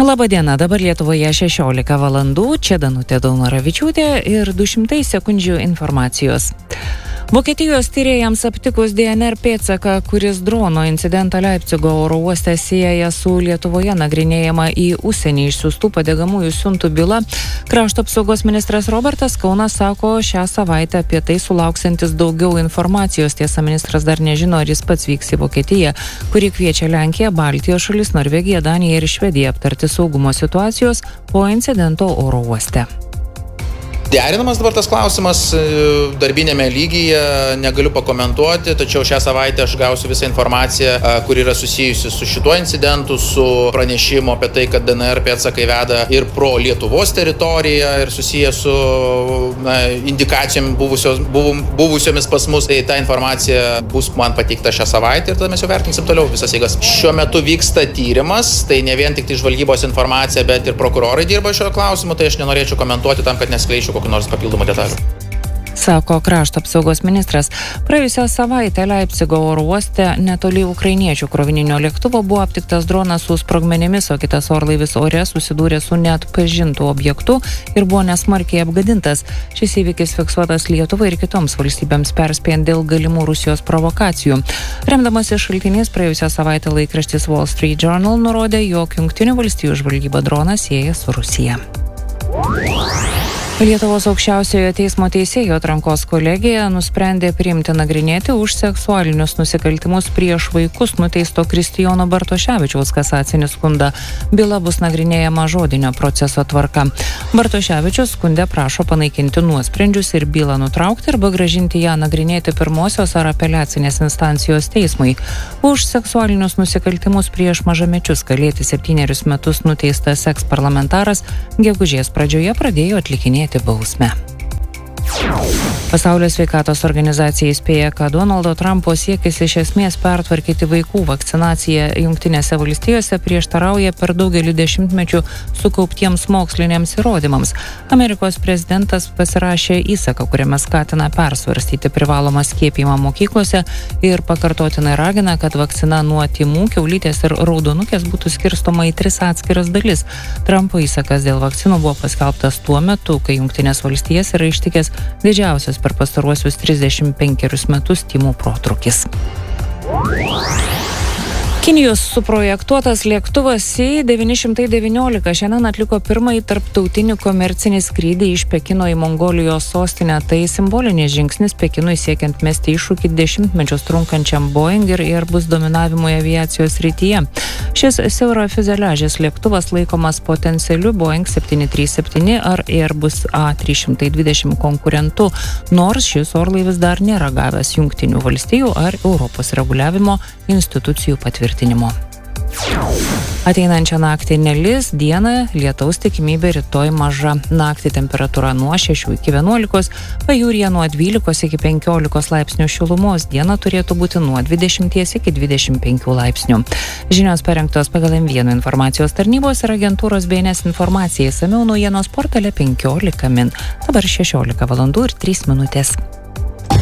Labadiena, dabar Lietuvoje 16 valandų, čia Danutė Daunoravičiūtė ir 200 sekundžių informacijos. Vokietijos tyrėjams aptikus DNR pėdsaką, kuris drono incidentą Leipcigo oro uoste sieja su Lietuvoje nagrinėjama į užsienį išsiųstų padegamųjų siuntų byla, krašto apsaugos ministras Robertas Kaunas sako šią savaitę apie tai sulauksantis daugiau informacijos. Tiesa, ministras dar nežino, ar jis pats vyks į Vokietiją, kuri kviečia Lenkiją, Baltijos šalis, Norvegiją, Daniją ir Švediją aptarti saugumo situacijos po incidento oro uoste. Derinamas dabar tas klausimas darbinėme lygyje, negaliu pakomentuoti, tačiau šią savaitę aš gausiu visą informaciją, kuri yra susijusi su šituo incidentu, su pranešimu apie tai, kad DNR pėdsakai veda ir pro Lietuvos teritoriją ir susiję su indikacijom buvusiomis pas mus. Tai ta informacija bus man pateikta šią savaitę ir tada mes jau vertinsim toliau visas jėgas. Šiuo metu vyksta tyrimas, tai ne vien tik tai žvalgybos informacija, bet ir prokurorai dirba šio klausimu, tai aš nenorėčiau komentuoti tam, kad neskleičiau kokių nors papildomų detalių. Sako krašto apsaugos ministras. Praėjusią savaitę Leipcigo oro uoste netoli ukrainiečių krovininio lėktuvo buvo aptiktas dronas su sprogmenimis, o kitas orlaivis ore susidūrė su neatpažintu objektu ir buvo nesmarkiai apgadintas. Šis įvykis fiksuotas Lietuvai ir kitoms valstybėms perspėjant dėl galimų Rusijos provokacijų. Remdamasis šaltiniais, praėjusią savaitę laikraštis Wall Street Journal nurodė, jog Jungtinių valstijų žvalgyba droną sieja su Rusija. Lietuvos aukščiausiojo teismo teisėjų atrankos kolegija nusprendė priimti nagrinėti už seksualinius nusikaltimus prieš vaikus nuteisto Kristijono Bartoševičiaus kasacinį skundą. Byla bus nagrinėjama žodinio proceso tvarka. Bartoševičius skunde prašo panaikinti nuosprendžius ir bylą nutraukti arba grąžinti ją nagrinėti pirmosios ar apeliacinės instancijos teismui. Už seksualinius nusikaltimus prieš mažamečius kalėti 7 metus nuteistas eksparlamentaras gegužės pradžioje pradėjo atlikinėti bausmę. Pasaulio sveikatos organizacija įspėja, kad Donaldo Trumpo siekis iš esmės pertvarkyti vaikų vakcinaciją Jungtinėse valstijose prieštarauja per daugelį dešimtmečių sukauptiems moksliniams įrodymams. Amerikos prezidentas pasirašė įsaką, kuriame skatina persvarstyti privalomą skiepijimą mokyklose ir pakartotinai ragina, kad vakcina nuo tymų, kiaulytės ir raudonukės būtų skirstoma į 3 atskiras dalis. Trumpo įsakas dėl vakcinų buvo paskelbtas tuo metu, kai Jungtinės valstijas yra ištikęs didžiausias per pastaruosius 35 metus tymų protrūkis. Kinijos suprojektuotas lėktuvas C-919 šiandien atliko pirmąjį tarptautinį komercinį skrydį iš Pekino į Mongolijos sostinę. Tai simbolinis žingsnis Pekinui siekiant mesti iššūkį dešimtmečius trunkančiam Boeing ir Airbus dominavimui aviacijos srityje. Šis siaurafiuzeliažis lėktuvas laikomas potencialiu Boeing 737 ar Airbus A320 konkurentu, nors šis orlaivis dar nėra gavęs Jungtinių valstijų ar Europos reguliavimo institucijų patvirtinimo. Ateinančią naktį nelis, dieną lietaus tikimybė rytoj maža. Naktį temperatūra nuo 6 iki 11, pajūryje nuo 12 iki 15 laipsnių šilumos, diena turėtų būti nuo 20 iki 25 laipsnių. Žinios parengtos pagal M1 informacijos tarnybos ir agentūros BNS informacijai, išsamiau naujienos portale 15 min. Dabar 16 valandų ir 3 minutės.